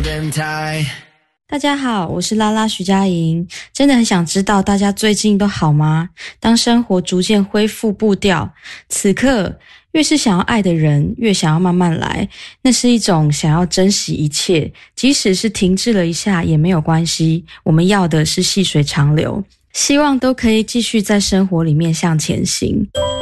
电台。 大家好，我是拉拉徐佳莹，真的很想知道大家最近都好吗？当生活逐渐恢复步调，此刻越是想要爱的人，越想要慢慢来，那是一种想要珍惜一切，即使是停滞了一下也没有关系，我们要的是细水长流，希望都可以继续在生活里面向前行。